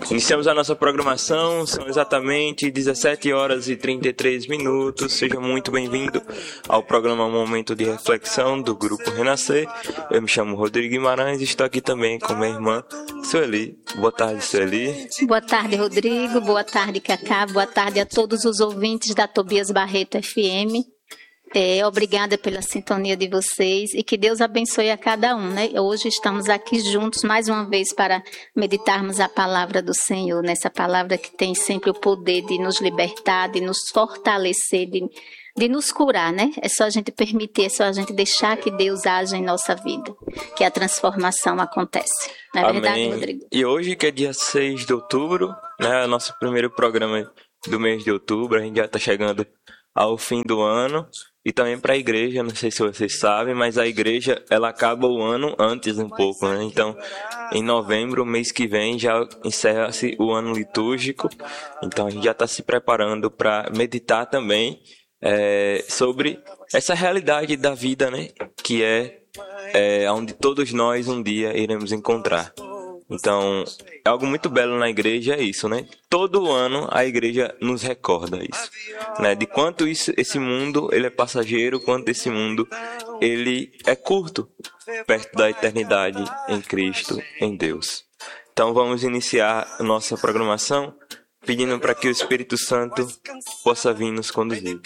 Iniciamos a nossa programação, são exatamente 17 horas e 33 minutos. Seja muito bem-vindo ao programa Momento de Reflexão do Grupo Renascer. Eu me chamo Rodrigo Guimarães e estou aqui também com minha irmã Sueli. Boa tarde, Sueli. Boa tarde, Rodrigo. Boa tarde, Cacá. Boa tarde a todos os ouvintes da Tobias Barreto FM. Obrigada pela sintonia de vocês e que Deus abençoe a cada um, né? Hoje estamos aqui juntos mais uma vez para meditarmos a palavra do Senhor, nessa palavra que tem sempre o poder de nos libertar, de nos fortalecer, de nos curar, né? É só a gente permitir, é só a gente deixar que Deus haja em nossa vida, que a transformação acontece. Não é verdade, Rodrigo? E hoje, que é dia 6 de outubro, né? Nosso primeiro programa do mês de outubro, a gente já está chegando ao fim do ano. E também para a igreja, não sei se vocês sabem, mas a igreja ela acaba o ano antes um pouco, né? Então, em novembro, mês que vem, já encerra-se o ano litúrgico. Então, a gente já está se preparando para meditar também sobre essa realidade da vida, né? Que é onde todos nós um dia iremos encontrar. Então, é algo muito belo na igreja, é isso, né? Todo ano a igreja nos recorda isso, né? De quanto esse mundo ele é passageiro, quanto esse mundo ele é curto, perto da eternidade em Cristo, em Deus. Então, vamos iniciar a nossa programação pedindo para que o Espírito Santo possa vir nos conduzir.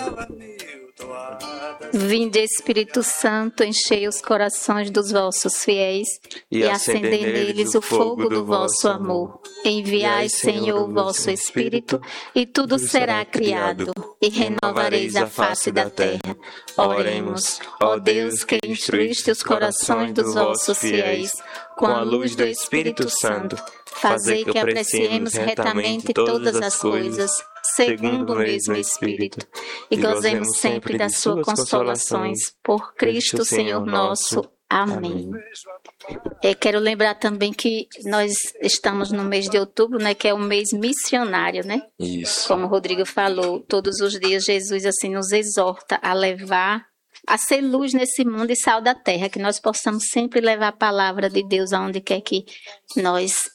Vinde, Espírito Santo, enchei os corações dos vossos fiéis e acendei neles o fogo do vosso amor. Enviai, Senhor, o vosso Espírito, e tudo será criado, e renovareis a face da terra. Oremos, ó Deus, que instruíste os corações dos vossos fiéis com a luz do Espírito Santo. Fazei que apreciemos retamente todas as coisas, segundo o mesmo Espírito, e gozemos sempre das suas consolações, por Cristo Senhor nosso. Amém. Quero lembrar também que nós estamos no mês de outubro, né, que é o mês missionário, né? Isso. Como o Rodrigo falou, todos os dias Jesus assim nos exorta a levar, a ser luz nesse mundo e sal da terra, que nós possamos sempre levar a palavra de Deus aonde quer que nós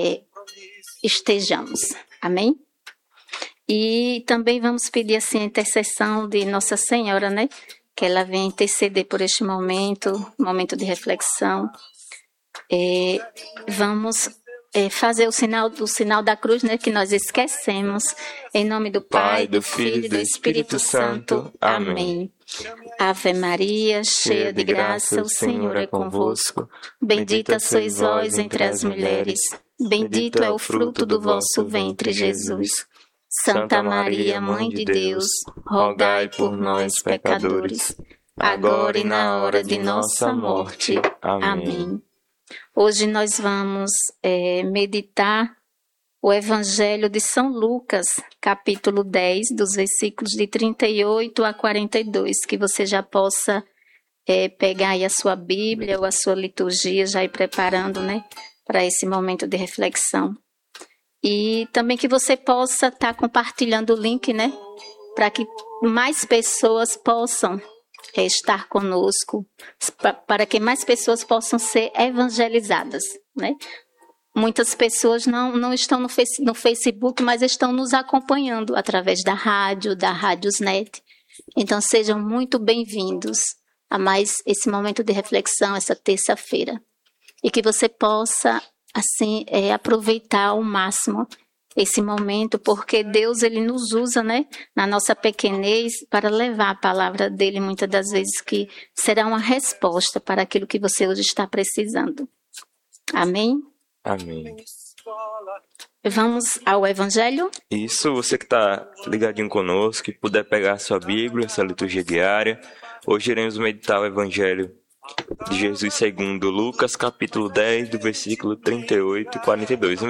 estejamos. Amém? E também vamos pedir assim a intercessão de Nossa Senhora, né? Que ela venha interceder por este momento de reflexão. Vamos fazer o sinal da cruz, né? Que nós esquecemos. Em nome do Pai, do Filho e do Espírito Santo. Amém. Ave Maria, cheia de graça, o Senhor é convosco. Bendita sois vós entre as mulheres. Bendito é o fruto do vosso ventre, Jesus. Santa Maria, Mãe de Deus, rogai por nós, pecadores, agora e na hora de nossa morte. Amém. Hoje nós vamos meditar o Evangelho de São Lucas, capítulo 10, dos versículos de 38 a 42, que você já possa pegar aí a sua Bíblia ou a sua liturgia, já ir preparando, né, para esse momento de reflexão. E também que você possa estar compartilhando o link, né, para que mais pessoas possam estar conosco, para que mais pessoas possam ser evangelizadas, né? Muitas pessoas não estão no Facebook, mas estão nos acompanhando através da Rádiosnet. Então, sejam muito bem-vindos a mais esse momento de reflexão, essa terça-feira. E que você possa, assim, aproveitar ao máximo esse momento, porque Deus, ele nos usa, né, na nossa pequenez, para levar a palavra dele, muitas das vezes, que será uma resposta para aquilo que você hoje está precisando. Amém? Amém. Vamos ao Evangelho? Isso, você que está ligadinho conosco, que puder pegar a sua Bíblia, essa liturgia diária. Hoje iremos meditar o Evangelho de Jesus segundo Lucas, capítulo 10, do versículo 38 e 42.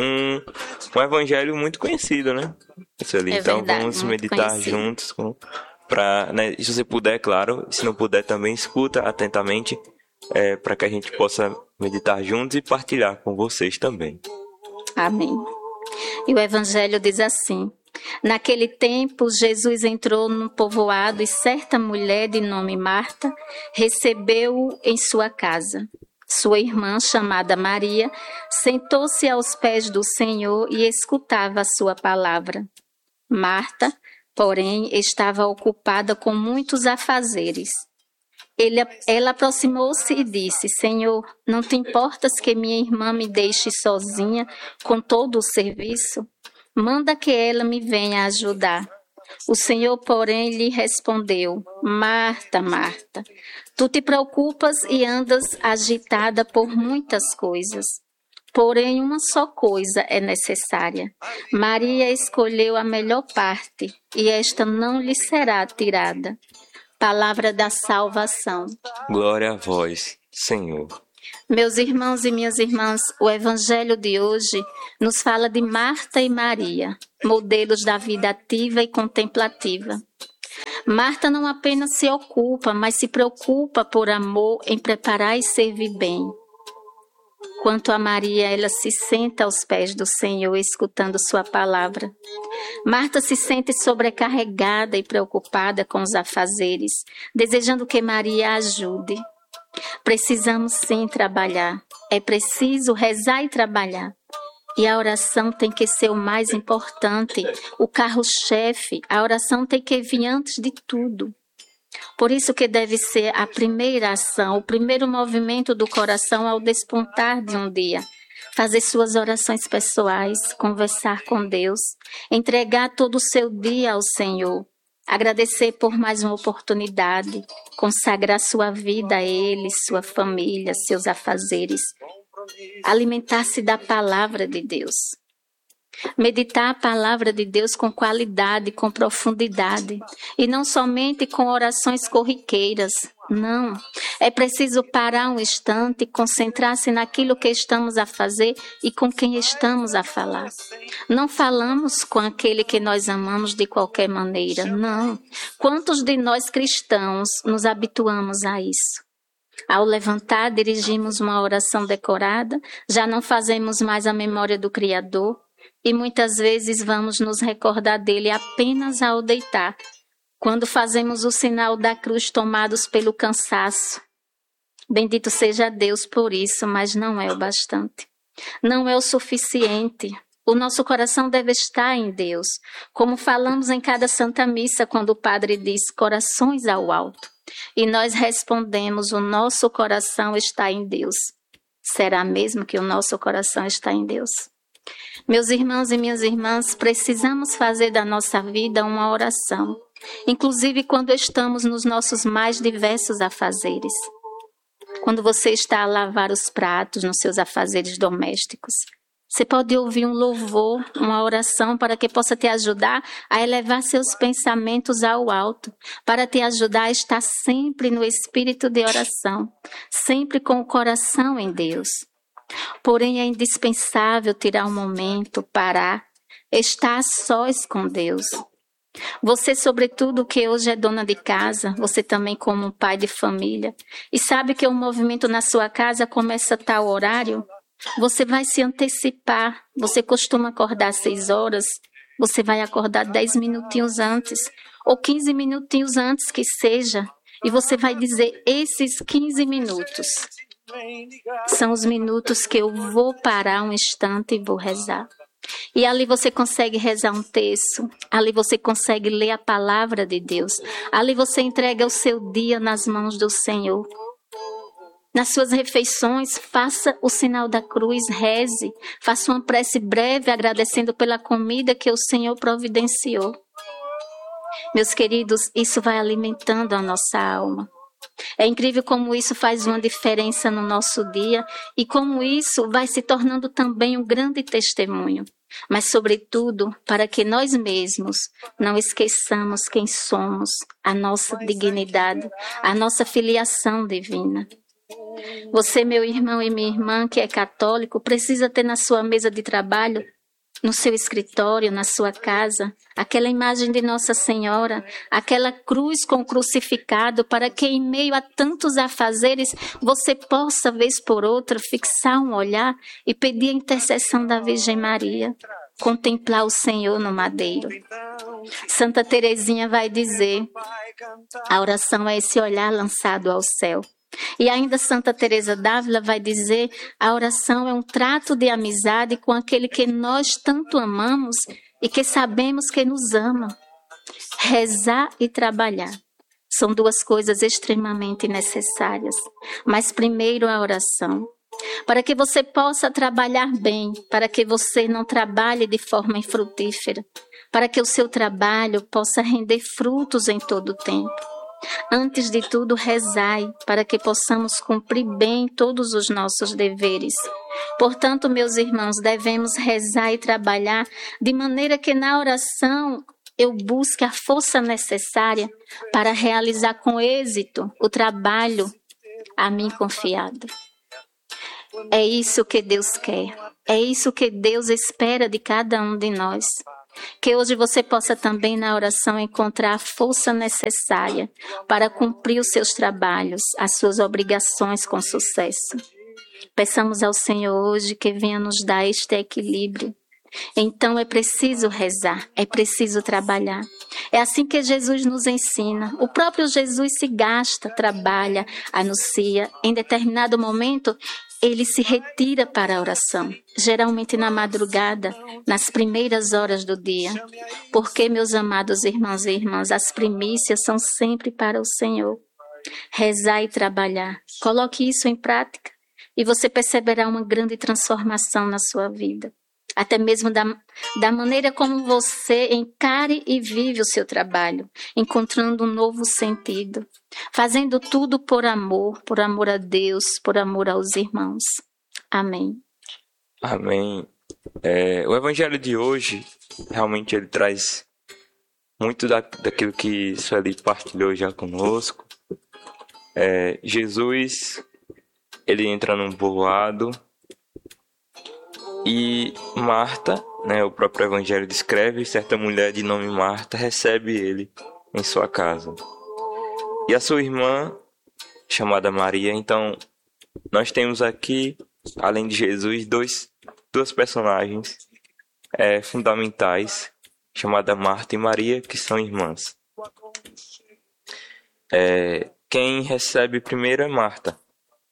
Um evangelho muito conhecido, né? Então verdade, vamos meditar conhecido. juntos. Né, se você puder, claro. Se não puder também, escuta atentamente, para que a gente possa meditar juntos e partilhar com vocês também. Amém. E o Evangelho diz assim: naquele tempo, Jesus entrou num povoado e certa mulher de nome Marta recebeu-o em sua casa. Sua irmã, chamada Maria, sentou-se aos pés do Senhor e escutava a sua palavra. Marta, porém, estava ocupada com muitos afazeres. Ela aproximou-se e disse: Senhor, não te importas que minha irmã me deixe sozinha com todo o serviço? Manda que ela me venha ajudar. O Senhor, porém, lhe respondeu: Marta, Marta, tu te preocupas e andas agitada por muitas coisas. Porém, uma só coisa é necessária. Maria escolheu a melhor parte, e esta não lhe será tirada. Palavra da salvação. Glória a vós, Senhor. Meus irmãos e minhas irmãs, o Evangelho de hoje nos fala de Marta e Maria, modelos da vida ativa e contemplativa. Marta não apenas se ocupa, mas se preocupa por amor em preparar e servir bem. Quanto a Maria, ela se senta aos pés do Senhor, escutando sua palavra. Marta se sente sobrecarregada e preocupada com os afazeres, desejando que Maria a ajude. Precisamos sim trabalhar. É preciso rezar e trabalhar. E a oração tem que ser o mais importante, o carro-chefe. A oração tem que vir antes de tudo. Por isso que deve ser a primeira ação, o primeiro movimento do coração ao despontar de um dia. Fazer suas orações pessoais, conversar com Deus, entregar todo o seu dia ao Senhor, agradecer por mais uma oportunidade, consagrar sua vida a Ele, sua família, seus afazeres, alimentar-se da palavra de Deus. Meditar a palavra de Deus com qualidade, com profundidade, e não somente com orações corriqueiras. Não, é preciso parar um instante, concentrar-se naquilo que estamos a fazer e com quem estamos a falar. Não falamos com aquele que nós amamos de qualquer maneira, não. Quantos de nós cristãos nos habituamos a isso? Ao levantar, dirigimos uma oração decorada, já não fazemos mais a memória do Criador, e muitas vezes vamos nos recordar dele apenas ao deitar, quando fazemos o sinal da cruz tomados pelo cansaço. Bendito seja Deus por isso, mas não é o bastante. Não é o suficiente. O nosso coração deve estar em Deus, como falamos em cada Santa Missa quando o Padre diz corações ao alto. E nós respondemos, o nosso coração está em Deus. Será mesmo que o nosso coração está em Deus? Meus irmãos e minhas irmãs, precisamos fazer da nossa vida uma oração, inclusive quando estamos nos nossos mais diversos afazeres. Quando você está a lavar os pratos nos seus afazeres domésticos, você pode ouvir um louvor, uma oração para que possa te ajudar a elevar seus pensamentos ao alto, para te ajudar a estar sempre no espírito de oração, sempre com o coração em Deus. Porém, é indispensável tirar um momento, parar, estar a sós com Deus. Você, sobretudo, que hoje é dona de casa, você também como um pai de família, e sabe que o movimento na sua casa começa a tal horário, você vai se antecipar. Você costuma acordar às 6 horas, você vai acordar 10 minutinhos antes, ou 15 minutinhos antes que seja, e você vai dizer, esses 15 minutos são os minutos que eu vou parar um instante e vou rezar. E ali você consegue rezar um terço, ali você consegue ler a palavra de Deus, ali você entrega o seu dia nas mãos do Senhor. Nas suas refeições, faça o sinal da cruz, reze, faça uma prece breve agradecendo pela comida que o Senhor providenciou. Meus queridos, isso vai alimentando a nossa alma. É incrível como isso faz uma diferença no nosso dia e como isso vai se tornando também um grande testemunho. Mas, sobretudo, para que nós mesmos não esqueçamos quem somos, a nossa dignidade, a nossa filiação divina. Você, meu irmão e minha irmã, que é católico, precisa ter na sua mesa de trabalho, no seu escritório, na sua casa, aquela imagem de Nossa Senhora, aquela cruz com crucificado, para que em meio a tantos afazeres você possa, vez por outra, fixar um olhar e pedir a intercessão da Virgem Maria, contemplar o Senhor no madeiro. Santa Teresinha vai dizer, a oração é esse olhar lançado ao céu. E ainda Santa Teresa d'Ávila vai dizer: a oração é um trato de amizade com aquele que nós tanto amamos e que sabemos que nos ama. Rezar e trabalhar são duas coisas extremamente necessárias. Mas primeiro a oração. Para que você possa trabalhar bem, para que você não trabalhe de forma infrutífera, para que o seu trabalho possa render frutos em todo o tempo. Antes de tudo, rezai, para que possamos cumprir bem todos os nossos deveres. Portanto, meus irmãos, devemos rezar e trabalhar de maneira que na oração eu busque a força necessária para realizar com êxito o trabalho a mim confiado. É isso que Deus quer, é isso que Deus espera de cada um de nós. Que hoje você possa também na oração encontrar a força necessária para cumprir os seus trabalhos, as suas obrigações com sucesso. Peçamos ao Senhor hoje que venha nos dar este equilíbrio. Então é preciso rezar, é preciso trabalhar. É assim que Jesus nos ensina. O próprio Jesus se gasta, trabalha, anuncia. Em determinado momento, ele se retira para a oração, geralmente na madrugada, nas primeiras horas do dia. Porque, meus amados irmãos e irmãs, as primícias são sempre para o Senhor. Rezar e trabalhar. Coloque isso em prática e você perceberá uma grande transformação na sua vida. Até mesmo da maneira como você encare e vive o seu trabalho, encontrando um novo sentido, fazendo tudo por amor a Deus, por amor aos irmãos. Amém. Amém. O evangelho de hoje, realmente ele traz muito daquilo que Sueli partilhou já conosco. Jesus, ele entra num povoado, e Marta, o próprio evangelho descreve, certa mulher de nome Marta recebe ele em sua casa. E a sua irmã, chamada Maria. Então, nós temos aqui, além de Jesus, duas personagens fundamentais, chamadas Marta e Maria, que são irmãs. Quem recebe primeiro é Marta.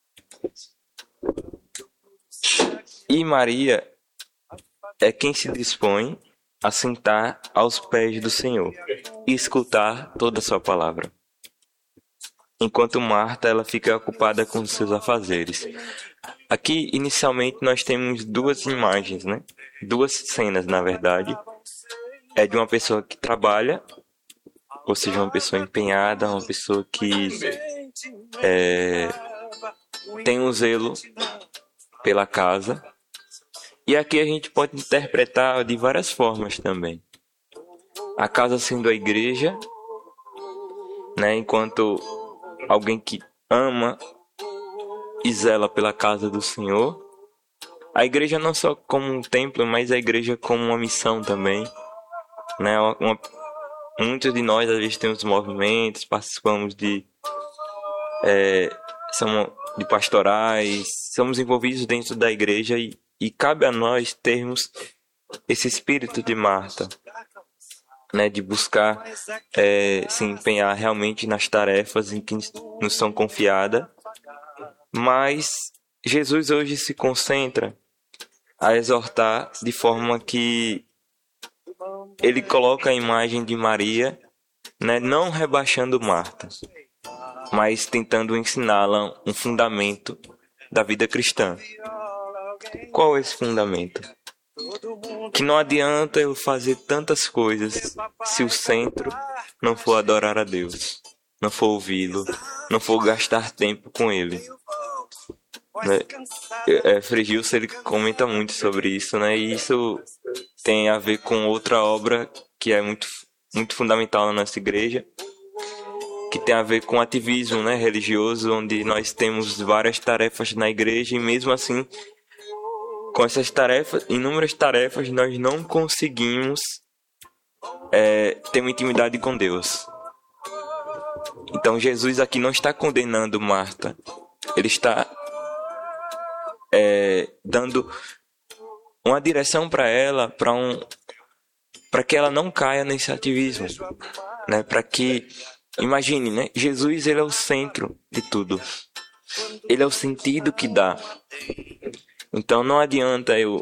E Maria é quem se dispõe a sentar aos pés do Senhor e escutar toda a sua palavra. Enquanto Marta, ela fica ocupada com os seus afazeres. Aqui, inicialmente, nós temos duas imagens, Duas cenas, na verdade. É de uma pessoa que trabalha, ou seja, uma pessoa empenhada, uma pessoa que tem um zelo pela casa. E aqui a gente pode interpretar de várias formas também. A casa sendo a igreja, enquanto alguém que ama e zela pela casa do Senhor. A igreja não só como um templo, mas a igreja como uma missão também. Muitos de nós às vezes temos movimentos, participamos de pastorais, somos envolvidos dentro da igreja e cabe a nós termos esse espírito de Marta, de buscar se empenhar realmente nas tarefas em que nos são confiadas. Mas Jesus hoje se concentra a exortar de forma que ele coloca a imagem de Maria, não rebaixando Marta, mas tentando ensiná-la um fundamento da vida cristã. Qual é esse fundamento? Que não adianta eu fazer tantas coisas se o centro não for adorar a Deus, não for ouvi-lo, não for gastar tempo com Ele. Frei Gilson, ele comenta muito sobre isso, e isso tem a ver com outra obra que é muito, muito fundamental na nossa igreja, que tem a ver com ativismo religioso, onde nós temos várias tarefas na igreja e mesmo assim, com essas tarefas, inúmeras tarefas, nós não conseguimos ter uma intimidade com Deus. Então Jesus aqui não está condenando Marta, ele está dando uma direção para ela, para que ela não caia nesse ativismo, para que, imagine, Jesus, ele é o centro de tudo, Ele é o sentido que dá. Então não adianta eu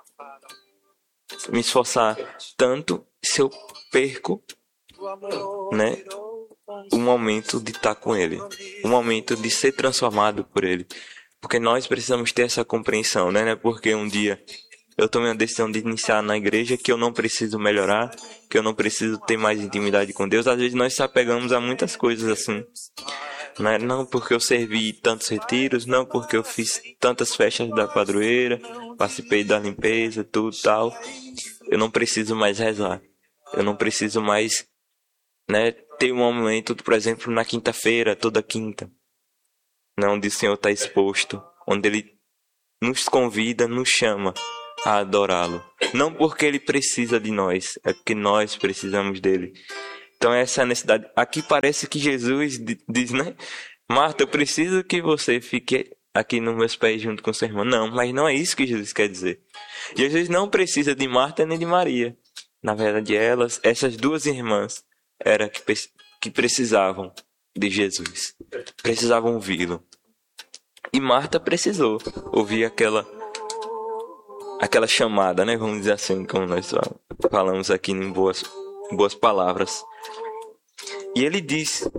me esforçar tanto se eu perco, né, o momento de estar com Ele, o momento de ser transformado por Ele. Porque nós precisamos ter essa compreensão, né? Porque um dia eu tomei a decisão de iniciar na igreja que eu não preciso melhorar, que eu não preciso ter mais intimidade com Deus. Às vezes nós se apegamos a muitas coisas assim. Não porque eu servi tantos retiros, não porque eu fiz tantas festas da padroeira, participei da limpeza, tudo tal. Eu não preciso mais rezar. Eu não preciso mais, né, ter um momento, por exemplo, na quinta-feira, toda quinta, onde o Senhor está exposto, onde Ele nos convida, nos chama a adorá-lo. Não porque Ele precisa de nós, é porque nós precisamos dEle. Então essa é a necessidade. Aqui parece que Jesus diz, né? Marta, eu preciso que você fique aqui nos meus pés junto com sua irmã. Não, mas não é isso que Jesus quer dizer. Jesus não precisa de Marta nem de Maria. Na verdade, essas duas irmãs, eram que precisavam de Jesus. Precisavam ouvi-lo. E Marta precisou ouvir aquela chamada, né? Vamos dizer assim, como nós falamos aqui em boas palavras. E ele diz,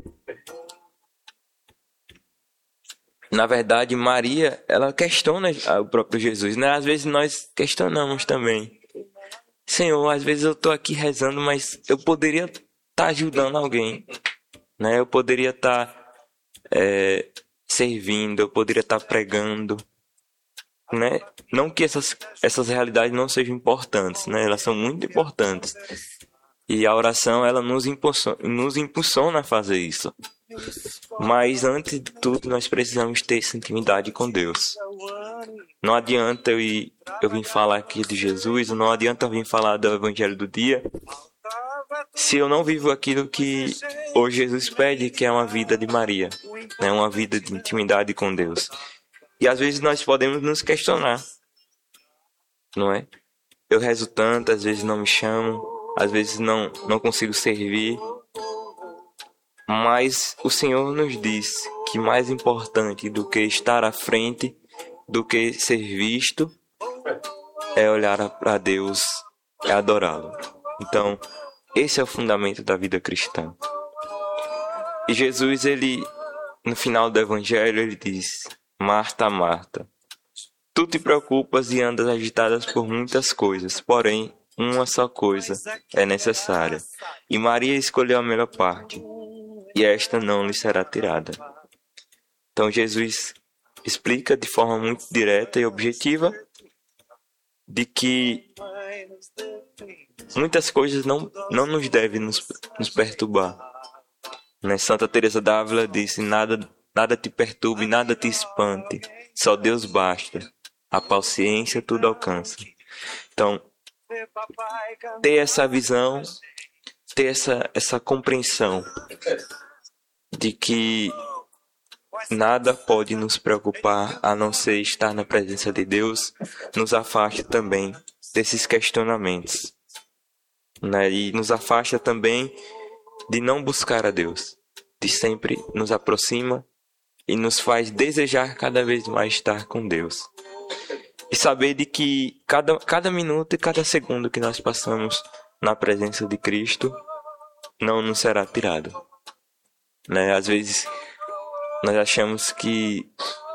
na verdade, Maria, ela questiona o próprio Jesus, né? Às vezes nós questionamos também. Senhor, às vezes eu estou aqui rezando, mas eu poderia estar ajudando alguém, né? Eu poderia estar servindo, eu poderia estar pregando, né? Não que essas realidades não sejam importantes, né? Elas são muito importantes. E a oração, ela nos impulsiona a fazer isso. Mas, antes de tudo, nós precisamos ter essa intimidade com Deus. Não adianta eu vir falar aqui de Jesus, não adianta eu vir falar do Evangelho do dia, se eu não vivo aquilo que hoje Jesus pede, que é uma vida de Maria, né? Uma vida de intimidade com Deus. E às vezes nós podemos nos questionar, não é? Eu rezo tanto, às vezes não me chamam, às vezes não consigo servir. Mas o Senhor nos diz que mais importante do que estar à frente, do que ser visto, é olhar para Deus, é adorá-lo. Então, esse é o fundamento da vida cristã. E Jesus, no final do Evangelho, ele diz: Marta, Marta, tu te preocupas e andas agitadas por muitas coisas, porém, uma só coisa é necessária. E Maria escolheu a melhor parte, e esta não lhe será tirada. Então Jesus explica de forma muito direta e objetiva de que muitas coisas não nos devem nos perturbar. Santa Teresa d'Ávila disse: nada te perturbe, nada te espante, só Deus basta, a paciência tudo alcança. Então, ter essa visão, ter essa compreensão de que nada pode nos preocupar a não ser estar na presença de Deus, nos afasta também desses questionamentos, né? E nos afasta também de não buscar a Deus, de sempre nos aproxima e nos faz desejar cada vez mais estar com Deus. E saber de que cada minuto e cada segundo que nós passamos na presença de Cristo não nos será tirado, né? Às vezes nós achamos que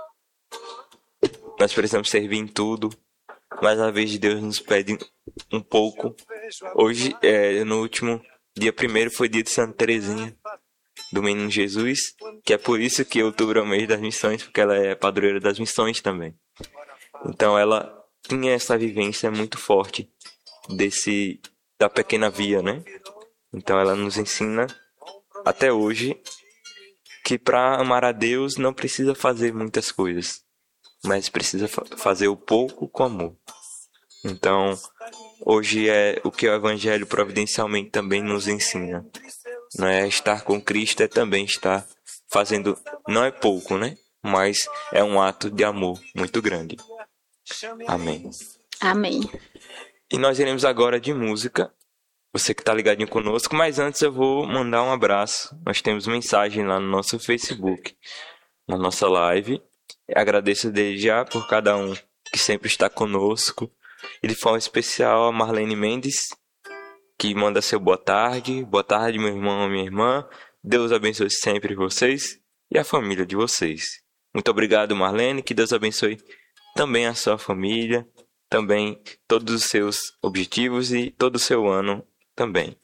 nós precisamos servir em tudo, mas às vezes Deus nos pede um pouco. Hoje, no último dia 1º, foi dia de Santa Teresinha, do Menino Jesus, que é por isso que outubro é o mês das missões, porque ela é padroeira das missões também. Então ela tinha essa vivência muito forte da pequena via, né? Então ela nos ensina até hoje que para amar a Deus não precisa fazer muitas coisas, mas precisa fazer o pouco com amor. Então, hoje é o que o Evangelho providencialmente também nos ensina. Não é estar com Cristo, é também estar fazendo, não é pouco, né? Mas é um ato de amor muito grande. Amém. Amém. E nós iremos agora de música. Você que está ligadinho conosco, mas antes eu vou mandar um abraço. Nós temos mensagem lá no nosso Facebook. na nossa live. Agradeço desde já por cada um que sempre está conosco. E de forma especial a Marlene Mendes, que manda seu boa tarde. Boa tarde, meu irmão, minha irmã. Deus abençoe sempre vocês e a família de vocês. Muito obrigado, Marlene. Que Deus abençoe também a sua família, também todos os seus objetivos e todo o seu ano também.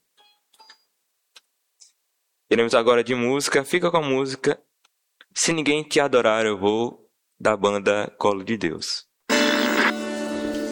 Iremos agora de música. Fica com a música Se Ninguém Te Adorar Eu Vou, da banda Colo de Deus.